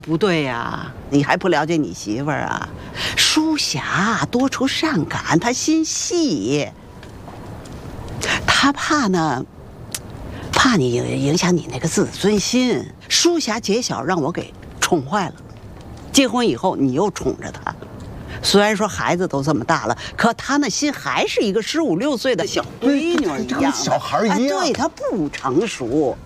不对呀，你还不了解你媳妇儿啊？淑霞多愁善感，她心细，她怕你影响你那个自尊心。淑霞结小让我给宠坏了，结婚以后你又宠着她。虽然说孩子都这么大了，可她那心还是一个15、16岁的小闺女一样， 跟小孩一样。 对，她不成熟。